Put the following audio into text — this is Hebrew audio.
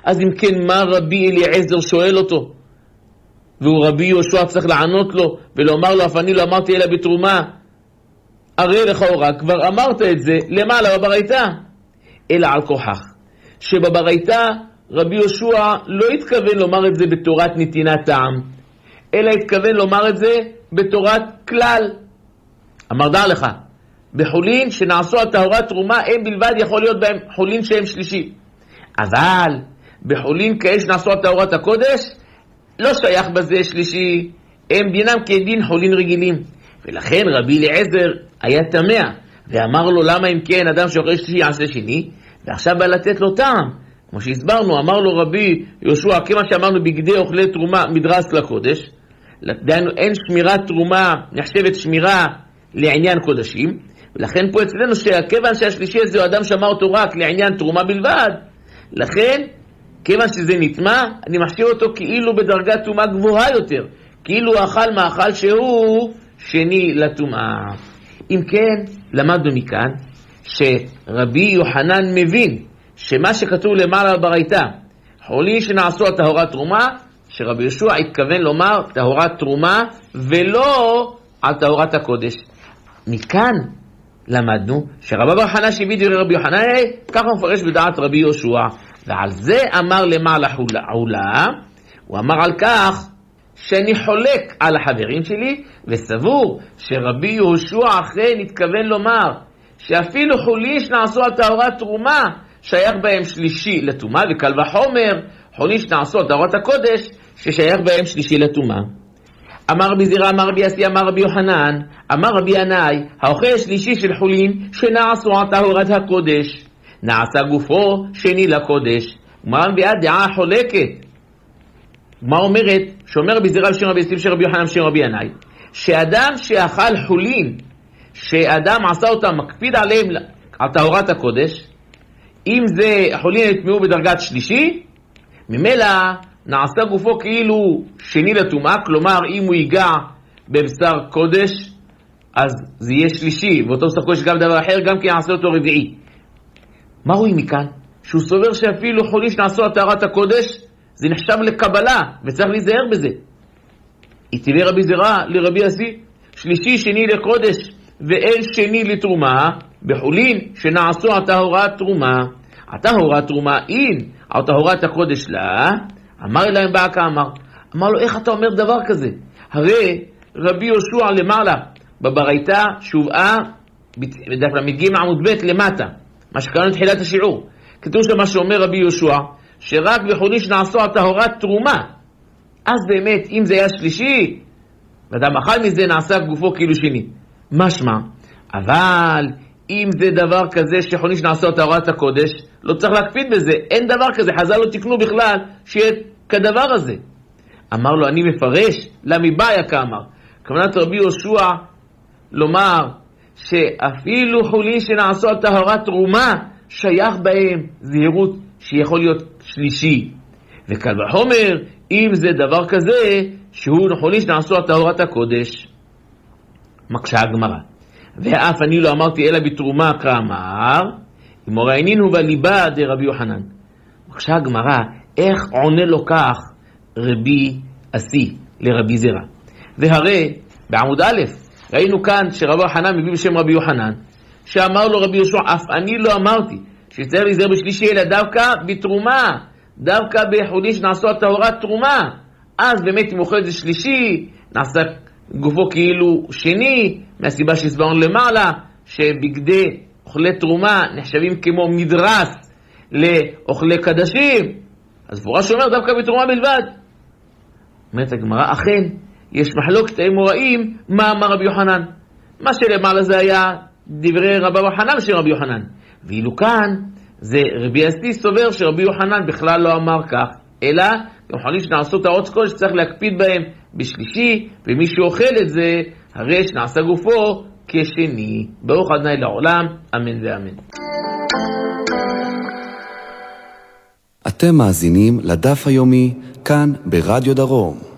אז אם כן, מה רבי אליעזר שואל אותו? והוא רבי יהושע צריך לענות לו ולומר לו, אף אני לא אמרתי אלא בתרומה. הרי לכאורה כבר אמרת את זה למעלה בברייתא, אלא על כוחך שבברייתא רבי יהושע לא התכוון לומר את זה בתורת נתינת טעם, אלא התכוון לומר את זה בתורת כלל. אמר דע לך, בחולין שנעשו על טהרת תרומה הם בלבד יכול להיות בהם חולין שהם שלישי, אבל בחולין כאלה שנעשו על טהרת הקודש לא שייך בזה שלישי, הם דינם כדין חולין רגילים. ולכן רבי אליעזר היה תמה ואמר לו, למה אם כן אדם שאוכל שלישי יעשה שני? ועכשיו בא לתת לו טעם, כמו שהסברנו. אמר לו רבי יהושע, כמה שאמרנו בגדי אוכלי תרומה מדרס לקודש, דהיינו אין שמירת תרומה נחשבת שמירה לעניין קודשים, ולכן פה אצלנו שהכיוון שהשלישי הזה הוא אדם שאמר אותו רק לעניין תרומה בלבד, לכן כיוון שזה נטמע אני מחשיב אותו כאילו בדרגת תרומה גבוהה יותר, כאילו אכל מאכל שהוא שני לטומאה. אם כן, למדנו מכאן שרבי יוחנן מבין שמה שכתוב למעלה בברייתא, חולין שנעשו על טהרת תרומה, שרבי יהושע התכוון לומר טהרת תרומה ולא על טהרת הקודש. מכאן למדנו שרבי בר חנא שהביא דברי רבי יוחנן, ככה הוא מפרש בדעת רבי יהושע, ועל זה אמר למעלה עולה, הוא אמר על כך שאני חולק על החברים שלי, וסבור שרבי יהושע אכן התכוון לומר שאפילו חולין שנעשו על טהרת תרומה שייך בהם שלישי לטומאה, וקל וחומר חולין שנעשו על טהרת הקודש ששייך בהם שלישי לטומאה. אמר רבי זירא, אמר רבי יוסי, אמר רבי יוחנן, אמר רבי ינאי, האוכל שלישי של חולין שנעשו על טהרת הקודש נעשה גופו שני לקודש. גמרא מביאה דעה חולקת. מה אומרת? שאומר רבי זירא בשם רבי יוסי בשם רבי יוחנן בשם רבי ינאי, שאדם שאכל חולין שאדם עשה אותם מקפיד עליהם על טהרת הקודש, אם זה חולין נטמעו בדרגת שלישי, ממילא נעשה גופו כאילו שני לטומאה, כלומר אם הוא ייגע בבשר קודש אז זה יהיה שלישי, ואותו בשר קודש גם דבר אחר גם כי יעשה אותו רביעי. מה רואים מכאן? שהוא סובר שאפילו חולין שנעשו על טהרת הקודש זה נחשב לקבלה וצריך להיזהר בזה. התיבר רבי זירא לרבי יוסי, שלישי שני לקודש ואין שני לתרומה בחולין שנעשו על טהרת תרומה. הטהרת תרומה אין על טהרת הקודש לה. אמר להם בא כאמר, אמר לו, איך אתה אומר דבר כזה? הרי רבי יהושע למעלה בברייתא שובעה בדף למ"ג עמוד ב' למטה, מה שקראנו תחילת השיעור, כתוב שמה שאומר רבי יהושע שרק בחולין שנעשו על טהרת תרומה, אז באמת אם זה היה שלישי ואדם אכל מזה נעשה גופו כאילו שני, משמע. אבל אם זה דבר כזה שחולין שנעשו על טהרת הקודש לא צריך להקפיד בזה, אין דבר כזה, חז"ל לא תקנו בכלל שיהיה כדבר הזה. אמר לו, אני מפרש למבעיה כאמר, כוונת רבי יהושע לומר שאפילו חולין שנעשו על טהרת תרומה שייך בהם זהירות שיכול להיות שלישי, וקל וחומר אם זה דבר כזה שהוא חולין שנעשו על טהרת הקודש. מקשה הגמרא, ואף אני לא אמרתי אלא בתרומה כאמר, אם ראינינו בליבה דרבי יוחנן. מקשה הגמרא, איך עונה לו כך רבי אסי לרבי זירא? והרי בעמוד א' ראינו כאן שרבי יוחנן מביא בשם רבי יוחנן, שאמר לו רבי יהושע, אף אני לא אמרתי שצריך להיזהר בשלישי אלא דווקא בתרומה, דווקא בחולין שנעשו על טהרת תרומה. אז באמת אם אוכל את זה שלישי נעשה גופו כאילו שני, מהסיבה שהסברנו למעלה שבגדי אוכלי תרומה נחשבים כמו מדרס לאוכלי קדשים, אז פורש אומר דווקא בתרומה בלבד. אומרת הגמרא, אכן יש מחלוקת האמוראים מה אמר רבי יוחנן. מה שלמעלה זה היה דברי רבי יוחנן של רבי יוחנן, ואילו כאן זה רבי אסי סובר שרבי יוחנן בכלל לא אמר כך, אלא גם חולין שנעשו טהרות קודש שצריך להקפיד בהם בשלישי, ומי שאוכל את זה הרי שנעשה גופו כשני. ברוך ה' לעולם, אמן ואמן. אתם מאזינים לדף היומי כאן ברדיו דרום.